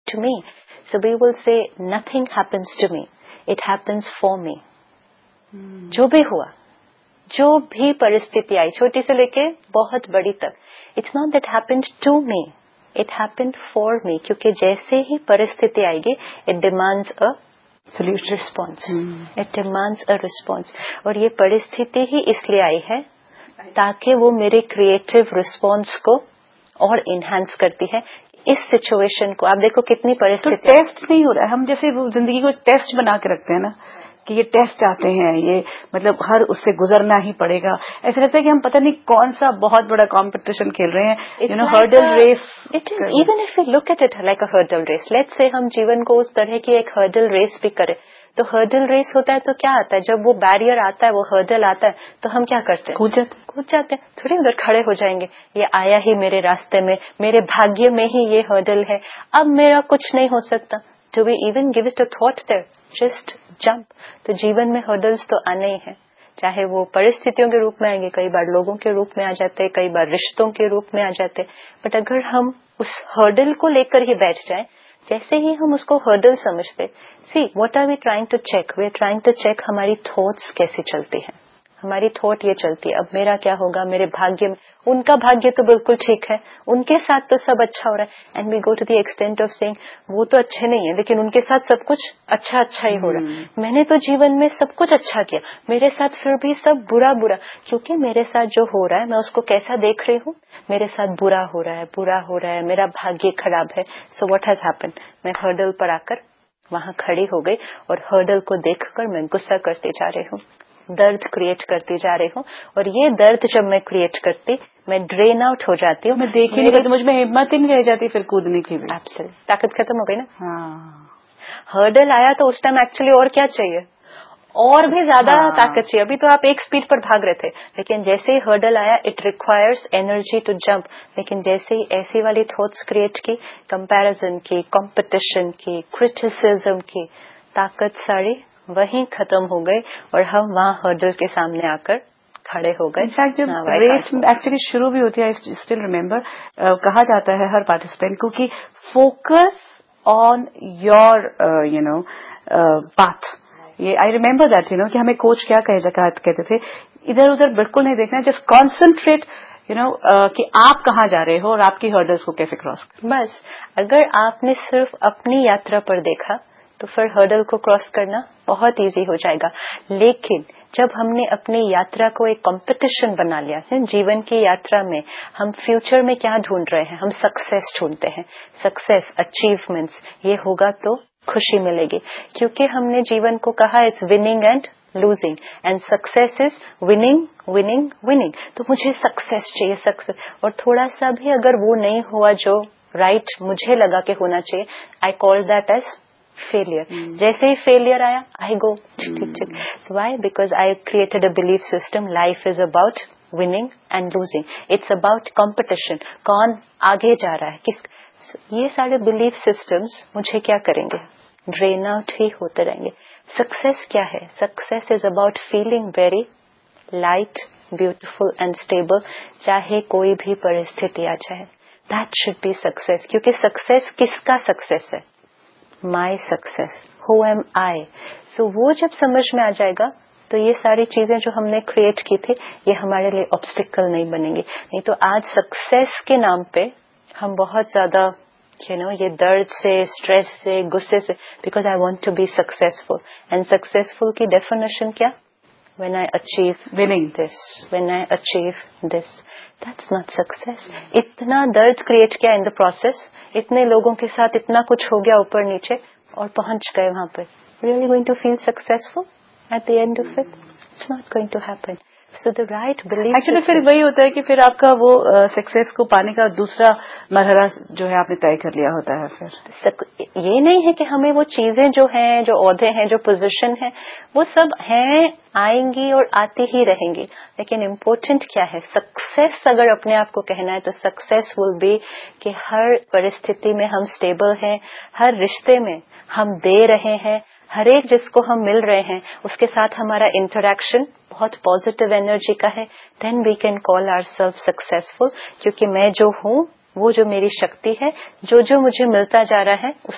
to me. So we will say, nothing happens to me. It happens for me. जो भी हुआ, जो भी परिस्थिति आई, छोटी से लेके बहुत बड़ी तक, it's not that happened to me, it happened for me. क्योंकि जैसे ही परिस्थिति आएगी, it demands a response. It demands a response. और ये परिस्थिति ही इसलिए आई है ताकि वो मेरे क्रिएटिव रिस्पॉन्स को और इनहेंस करती है. इस सिचुएशन को आप देखो कितनी परिस्थिति. तो टेस्ट नहीं हो रहा है. हम जैसे वो जिंदगी को एक टेस्ट बना के रखते हैं ना, कि ये टेस्ट आते हैं, ये मतलब हर उससे गुजरना ही पड़ेगा. ऐसा लगता है कि हम पता नहीं कौन सा बहुत बड़ा कंपटीशन खेल रहे हैं, hurdle race. Even if you look at it like a hurdle race, let's say हम जीवन को उस तरह की एक हर्डल रेस भी करें, तो हर्डल रेस होता है तो क्या आता है, जब वो बैरियर आता है, वो हर्डल आता है, तो हम क्या करते हैं, कूद जाते हैं. थोड़ी उधर खड़े हो जाएंगे, ये आया ही मेरे रास्ते में, मेरे भाग्य में ही ये हर्डल है, अब मेरा कुछ नहीं हो सकता. Do we even give it a thought there? Just jump. तो जीवन में हर्डल्स तो आने ही है, चाहे वो परिस्थितियों के रूप में आएंगे, कई बार लोगों के रूप में आ जाते हैं, कई बार रिश्तों के रूप में आ जाते हैं. बट अगर हम उस हर्डल को लेकर ही बैठ जाएं, जैसे ही हम उसको हर्डल समझते, see what are we trying to check? We are trying to check हमारी थॉट्स कैसी चलती हैं. हमारी थॉट ये चलती है, अब मेरा क्या होगा, मेरे भाग्य में, उनका भाग्य तो बिल्कुल ठीक है, उनके साथ तो सब अच्छा हो रहा है. And we go to the extent of saying वो तो अच्छे नहीं है, लेकिन उनके साथ सब कुछ अच्छा अच्छा ही हो रहा है. मैंने तो जीवन में सब कुछ अच्छा किया, मेरे साथ फिर भी सब बुरा बुरा. क्योंकि मेरे साथ जो हो रहा है, मैं उसको कैसा देख रही हूँ, मेरे साथ बुरा हो रहा है, बुरा हो रहा है, मेरा भाग्य खराब है. So what has happened? मैं हर्डल पर आकर वहां खड़ी हो गई और हर्डल को देखकर मैं गुस्सा करती जा रही हूँ, दर्द क्रिएट करती जा रही हूँ. और ये दर्द जब मैं क्रिएट करती, मैं ड्रेन आउट हो जाती हूँ. मैं देखी नहीं, मुझ में हिम्मत ही नहीं रह जाती फिर कूदने की भी. एब्सोल्यूट ताकत खत्म हो गई ना. हाँ. हर्डल आया तो उस टाइम एक्चुअली और क्या चाहिए, और भी ज्यादा ताकत चाहिए. अभी तो आप एक स्पीड पर भाग रहे थे, लेकिन जैसे ही हर्डल आया, it requires energy to jump. लेकिन जैसे ही ऐसी वाली थॉट्स क्रिएट की, कंपैरिजन की, कंपटीशन की, क्रिटिसिज्म की, ताकत सारी वहीं खत्म हो गई और हम वहां हर्डल के सामने आकर खड़े हो गए. इनफैक्ट जब रेस एक्चुअली शुरू भी होती है, आई स्टिल रिमेम्बर, कहा जाता है हर पार्टिसिपेंट को कि फोकस ऑन योर पाथ. ये आई रिमेम्बर दैट कि हमें कोच क्या कहते थे, इधर उधर बिल्कुल नहीं देखना, जस्ट कॉन्सेंट्रेट कि आप कहाँ जा रहे हो और आपकी हर्डल्स को कैसे क्रॉस. बस अगर आपने सिर्फ अपनी यात्रा पर देखा तो फिर हर्डल को क्रॉस करना बहुत इजी हो जाएगा. लेकिन जब हमने अपनी यात्रा को एक कंपटीशन बना लिया है, जीवन की यात्रा में हम फ्यूचर में क्या ढूंढ रहे हैं, हम सक्सेस ढूंढते हैं. सक्सेस, अचीवमेंट्स, ये होगा तो खुशी मिलेगी. क्योंकि हमने जीवन को कहा it's winning and losing, and success is winning winning winning. तो मुझे सक्सेस चाहिए, सक्सेस. और थोड़ा सा भी अगर वो नहीं हुआ जो राइट मुझे लगा कि होना चाहिए, I call that as failure. जैसे ही फेलियर आया, आई गो ठीक. So why? Because I created a belief system, life is about winning and losing, it's about competition, कौन आगे जा रहा है, किस. ये सारे बिलीफ सिस्टम्स मुझे क्या करेंगे, ड्रेन आउट ही होते रहेंगे. सक्सेस क्या है? Success is about feeling very light, beautiful and stable, चाहे कोई भी परिस्थिति आ जाए. That should be success. क्योंकि सक्सेस किसका सक्सेस है? My success. हु एम आई? सो वो जब समझ में आ जाएगा तो ये सारी चीजें जो हमने क्रिएट की थी, ये हमारे लिए ऑब्स्टिकल नहीं बनेंगी. नहीं तो आज सक्सेस के नाम पे हम बहुत ज्यादा ये दर्द से, स्ट्रेस से, गुस्से से, because I want to be successful. And successful की डेफिनेशन क्या? when I achieve winning this, when I achieve this. That's not success. इतना दर्द क्रिएट किया in the process, इतने लोगों के साथ इतना कुछ हो गया ऊपर नीचे और पहुंच गए वहां पे. Really going to feel successful at the end of it? It's not going to happen. So the right belief. Actually फिर वही होता है कि फिर आपका वो सक्सेस को पाने का दूसरा मरहला जो है आपने तय कर लिया होता है. फिर ये नहीं है कि हमें वो चीजें जो हैं, जो ओहदे हैं, जो पोजीशन है, वो सब हैं, आएंगी और आती ही रहेंगी. लेकिन इम्पोर्टेंट क्या है? सक्सेस अगर अपने आप को कहना है तो सक्सेस विल बी कि हर परिस्थिति में हम स्टेबल हैं, हर रिश्ते में हम दे रहे हैं, हर एक जिसको हम मिल रहे हैं उसके साथ हमारा इंटरैक्शन बहुत पॉजिटिव एनर्जी का है. Then we can call ourselves successful. क्योंकि मैं जो हूँ, वो जो मेरी शक्ति है, जो जो मुझे मिलता जा रहा है,